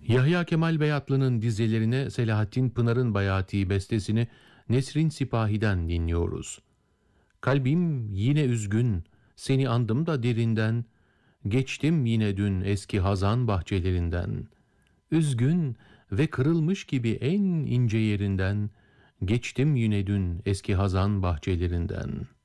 Yahya Kemal Beyatlı'nın dizelerine Selahattin Pınar'ın bayatiği bestesini Nesrin Sipahi'den dinliyoruz. Kalbim yine üzgün, seni andım da derinden, geçtim yine dün eski hazan bahçelerinden. Üzgün ve kırılmış gibi en ince yerinden, geçtim yine dün eski hazan bahçelerinden.''